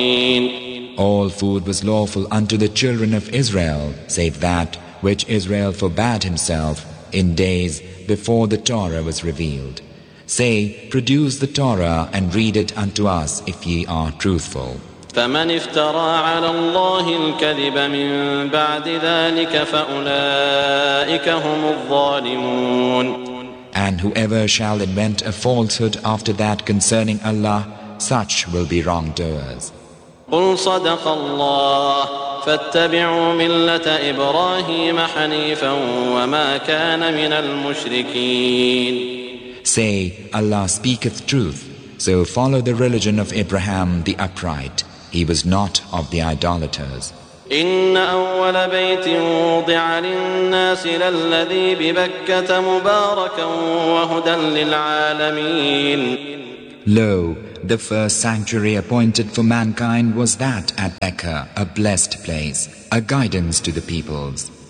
All food was lawful unto the children of Israel, save that which Israel forbade himself in days before the Torah was revealed. Say, produce the Torah and read it unto us if ye are truthful. فمن افترى على الله الكذب من بعد ذلك فأولئك هم الظالمون. And whoever shall invent a falsehood after that concerning Allah, such will be wrongdoers. قل صدق الله فاتبعوا ملة إبراهيم حنيفا وما كان من المشركين. Say, Allah speaketh truth, so follow the religion of Abraham the upright. He was not of the idolaters. إن أول بيت وضع للناس للذي ببكة مباركا وهدى للعالمين. Lo, the first sanctuary appointed for mankind was that at Mecca, a blessed place, a guidance to the peoples.